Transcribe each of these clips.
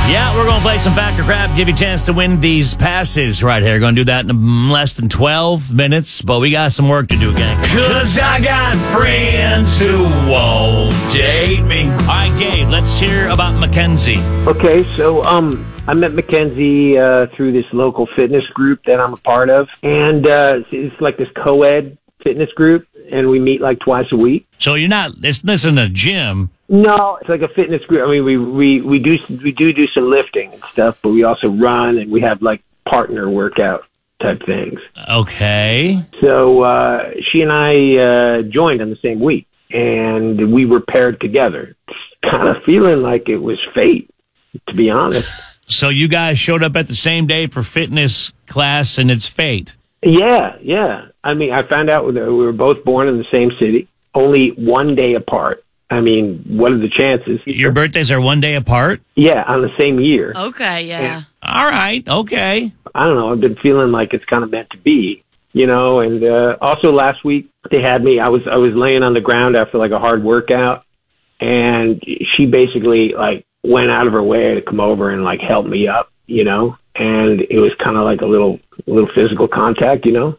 Yeah, we're going to play some Fact or Crap, give you a chance to win these passes right here. Going to do that in less than 12 minutes, but we got some work to do, gang. Because I got friends who won't date me. All right, Gabe, let's hear about Mackenzie. Okay, so I met Mackenzie through this local fitness group that I'm a part of, and it's like this co-ed fitness group, and we meet like twice a week. So you're not, this isn't a gym. No, it's like a fitness group. I mean, we do some lifting and stuff, but we also run, and we have like partner workout type things. Okay. So she and I joined on the same week, and we were paired together. Kind of feeling like it was fate, to be honest. So you guys showed up at the same day for fitness class, and it's fate. Yeah. I mean, I found out that we were both born in the same city, only one day apart. I mean, what are the chances? Your birthdays are one day apart? Yeah, on the same year. Okay, yeah. All right, okay. I don't know. I've been feeling like it's kind of meant to be, you know. And also last week they had me. I was laying on the ground after like a hard workout, and she basically like went out of her way to come over and like help me up, you know. And it was kind of like a little physical contact, you know.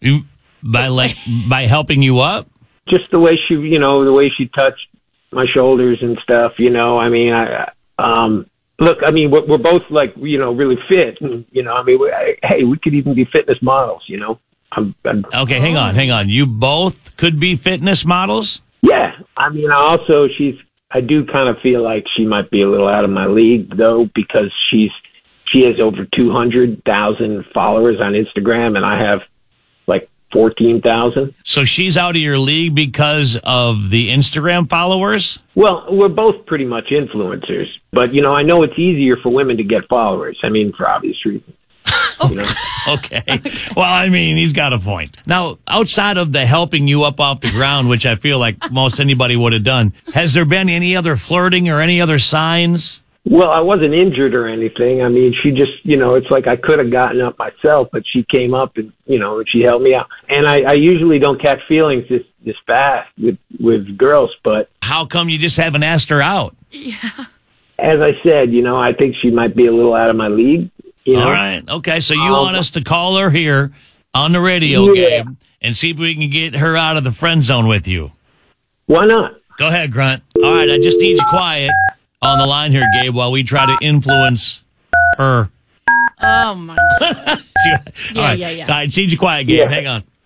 By helping you up? Just the way she touched my shoulders and stuff, you know. I mean, look, I mean, we're both like, you know, really fit, and, you know, I mean, we could even be fitness models, you know. Okay, hang on. You both could be fitness models? Yeah. I mean, I do kind of feel like she might be a little out of my league though, because she has over 200,000 followers on Instagram, and I have like 14,000. So she's out of your league because of the Instagram followers? Well, we're both pretty much influencers, but, you know, I know it's easier for women to get followers. I mean, for obvious reasons. You know? Okay. Well, I mean, he's got a point. Now, outside of the helping you up off the ground, which I feel like most anybody would have done, has there been any other flirting or any other signs? Well, I wasn't injured or anything. I mean, she just, you know, it's like I could have gotten up myself, but she came up and, you know, and she helped me out. And I usually don't catch feelings this fast with girls, but... How come you just haven't asked her out? Yeah. As I said, you know, I think she might be a little out of my league. You know? All right. Okay, so you want us to call her here on the radio, Gabe, and see if we can get her out of the friend zone with you. Why not? Go ahead, Grunt. All right, I just need you quiet on the line here, Gabe, while we try to influence her. Oh, my God. All right. Yeah. All right, need you quiet, Gabe. Yeah. Hang on.